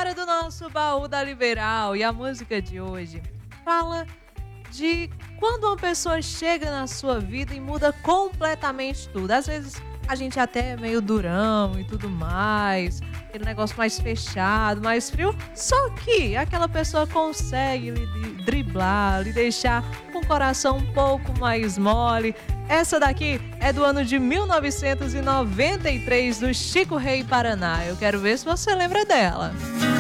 hora do nosso baú da Liberal. E a música de hoje fala de quando uma pessoa chega na sua vida e muda completamente tudo. Às vezes a gente até é meio durão e tudo mais, aquele negócio mais fechado, mais frio. Só que aquela pessoa consegue lhe driblar, lhe deixar com o coração um pouco mais mole. Essa daqui é do ano de 1993, do Chico Rei Paraná. Eu quero ver se você lembra dela.